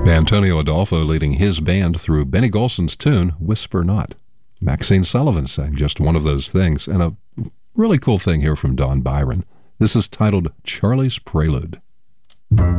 Antonio Adolfo leading his band through Benny Golson's tune, Whisper Not. Maxine Sullivan sang just one of those things, and a really cool thing here from Don Byron. This is titled Charlie's Prelude.